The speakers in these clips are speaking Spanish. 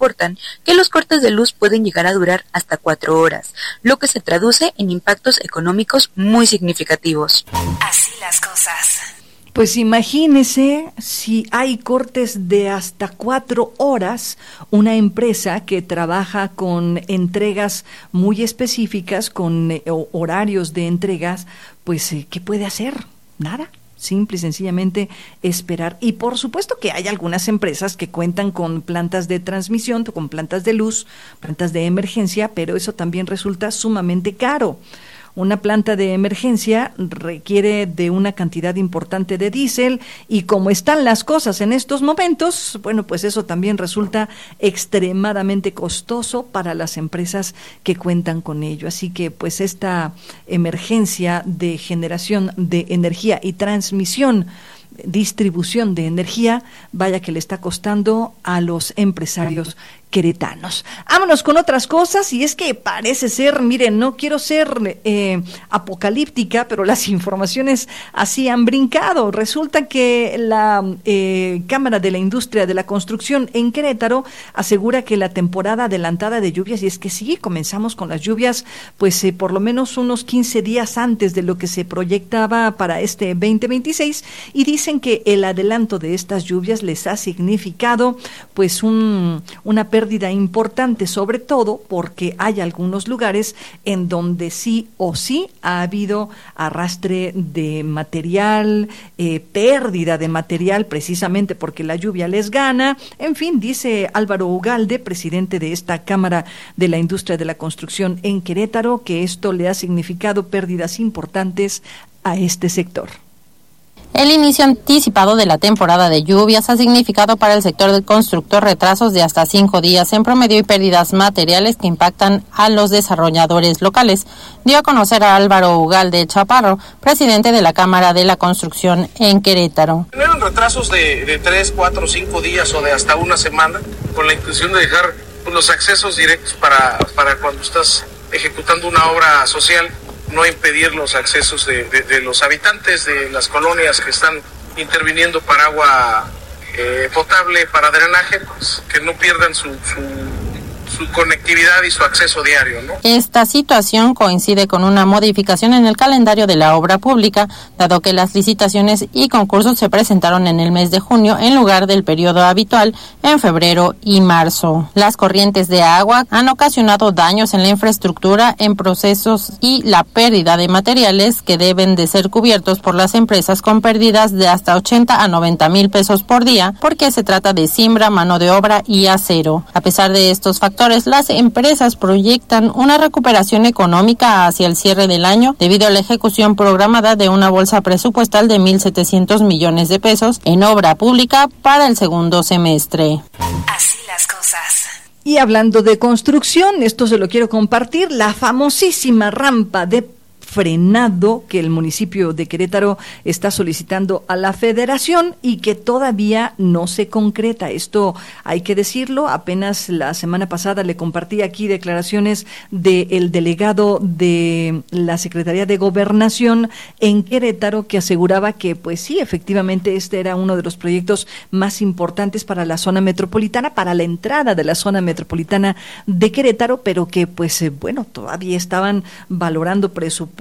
reportan que los cortes de luz pueden llegar a durar hasta 4 horas, lo que se traduce en impactos económicos muy significativos. Así las cosas. Pues imagínese si hay cortes de hasta 4 horas, una empresa que trabaja con entregas muy específicas, con horarios de entregas, pues ¿qué puede hacer? Nada. Simple y sencillamente esperar. Y por supuesto que hay algunas empresas que cuentan con plantas de transmisión, con plantas de luz, plantas de emergencia, pero eso también resulta sumamente caro. Una planta de emergencia requiere de una cantidad importante de diésel y como están las cosas en estos momentos, bueno, pues eso también resulta extremadamente costoso para las empresas que cuentan con ello. Así que pues esta emergencia de generación de energía y distribución de energía, vaya que le está costando a los empresarios queretanos. Vámonos con otras cosas, y es que parece ser, miren, no quiero ser apocalíptica, pero las informaciones así han brincado. Resulta que la Cámara de la Industria de la Construcción en Querétaro asegura que la temporada adelantada de lluvias, y es que sí, comenzamos con las lluvias, pues por lo menos unos 15 días antes de lo que se proyectaba para este 2026, y dicen que el adelanto de estas lluvias les ha significado pues una pérdida importante, sobre todo porque hay algunos lugares en donde sí o sí ha habido arrastre de material, pérdida de material precisamente porque la lluvia les gana. En fin, dice Álvaro Ugalde, presidente de esta Cámara de la Industria de la Construcción en Querétaro, que esto le ha significado pérdidas importantes a este sector. El inicio anticipado de la temporada de lluvias ha significado para el sector del constructor retrasos de hasta 5 días en promedio y pérdidas materiales que impactan a los desarrolladores locales, dio a conocer a Álvaro Ugalde Chaparro, presidente de la Cámara de la Construcción en Querétaro. Tuvieron retrasos de 3, 4, 5 días o de hasta una semana, con la intención de dejar los accesos directos para cuando estás ejecutando una obra social, no impedir los accesos de los habitantes de las colonias que están interviniendo para agua potable, para drenaje, pues que no pierdan su conectividad y su acceso diario, ¿no? Esta situación coincide con una modificación en el calendario de la obra pública, dado que las licitaciones y concursos se presentaron en el mes de junio en lugar del periodo habitual en febrero y marzo. Las corrientes de agua han ocasionado daños en la infraestructura, en procesos y la pérdida de materiales que deben de ser cubiertos por las empresas con pérdidas de hasta 80 a 90 mil pesos por día, porque se trata de cimbra, mano de obra y acero. A pesar de estos factores, las empresas proyectan una recuperación económica hacia el cierre del año debido a la ejecución programada de una bolsa presupuestal de 1,700 millones de pesos en obra pública para el segundo semestre. Así las cosas. Y hablando de construcción, esto se lo quiero compartir, la famosísima rampa de frenado que el municipio de Querétaro está solicitando a la Federación y que todavía no se concreta. Esto hay que decirlo, apenas la semana pasada le compartí aquí declaraciones del delegado de la Secretaría de Gobernación en Querétaro, que aseguraba que pues sí, efectivamente este era uno de los proyectos más importantes para la zona metropolitana, para la entrada de la zona metropolitana de Querétaro, pero que pues bueno, todavía estaban valorando presupuestos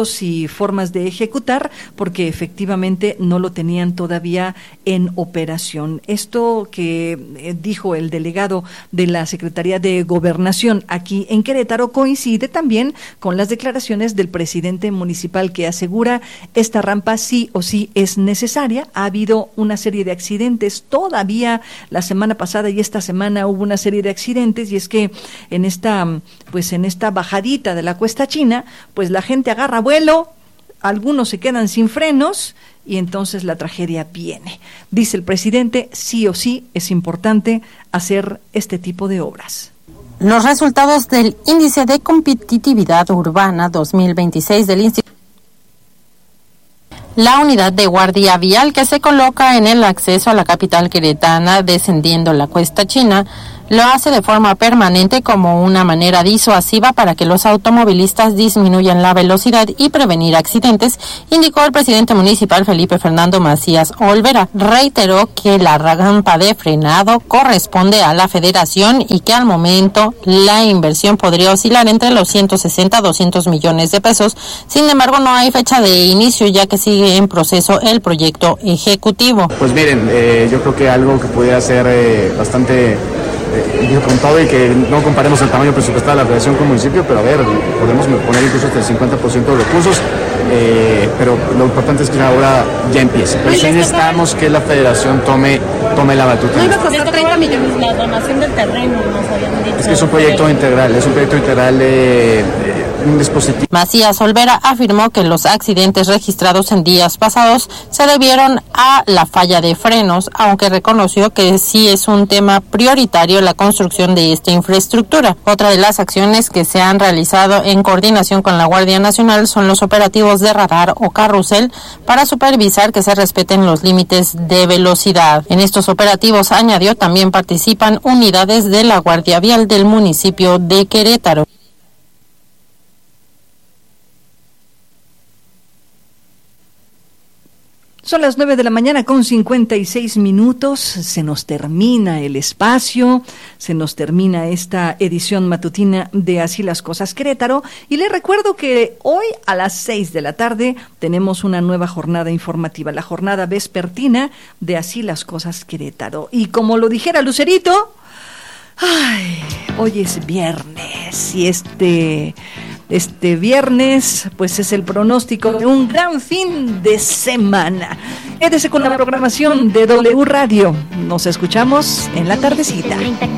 y formas de ejecutar, porque efectivamente no lo tenían todavía en operación. Esto que dijo el delegado de la Secretaría de Gobernación aquí en Querétaro coincide también con las declaraciones del presidente municipal, que asegura esta rampa sí o sí es necesaria. Ha habido una serie de accidentes todavía la semana pasada y esta semana hubo una serie de accidentes, y es que en esta bajadita de la Cuesta China, pues la gente agarra vuelo, algunos se quedan sin frenos y entonces la tragedia viene. Dice el presidente, sí o sí es importante hacer este tipo de obras. Los resultados del Índice de Competitividad Urbana 2026 del Instituto. La unidad de guardia vial que se coloca en el acceso a la capital queretana descendiendo la Cuesta China lo hace de forma permanente como una manera disuasiva para que los automovilistas disminuyan la velocidad y prevenir accidentes, indicó el presidente municipal Felipe Fernando Macías Olvera. Reiteró que la rampa de frenado corresponde a la Federación y que al momento la inversión podría oscilar entre los 160 a 200 millones de pesos. Sin embargo, no hay fecha de inicio ya que sigue en proceso el proyecto ejecutivo. Pues miren, yo creo que algo que pudiera ser bastante con todo y que no comparemos el tamaño presupuestal de la federación con el municipio, pero a ver, podemos poner incluso hasta el 50% de recursos, pero lo importante es que la obra ya empiece. Pero sí necesitamos que la federación tome la batuta. ¿No iba a costar 30 millones la donación del terreno? Nos habían dicho. Es que es un proyecto integral de un dispositivo. Macías Olvera afirmó que los accidentes registrados en días pasados se debieron a la falla de frenos, aunque reconoció que sí es un tema prioritario la construcción de esta infraestructura. Otra de las acciones que se han realizado en coordinación con la Guardia Nacional son los operativos de radar o carrusel para supervisar que se respeten los límites de velocidad. En estos operativos, añadió, también participan unidades de la Guardia Vial del municipio de Querétaro. Son las 9 de la mañana con 56 minutos, se nos termina el espacio, se nos termina esta edición matutina de Así las Cosas Querétaro, y les recuerdo que hoy a las 6 de la tarde tenemos una nueva jornada informativa, la jornada vespertina de Así las Cosas Querétaro. Y como lo dijera Lucerito, hoy es viernes y este viernes pues es el pronóstico de un gran fin de semana. Quédese con la programación de W Radio. Nos escuchamos en la tardecita.